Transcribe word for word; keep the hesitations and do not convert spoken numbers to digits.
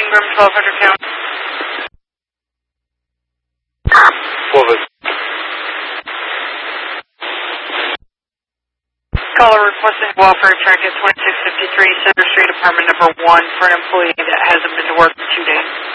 Ingram, twelve hundred count. twelve hundred. Caller requesting welfare check at twenty-six fifty-three Center Street, apartment number one, for an employee that hasn't been to work in two days.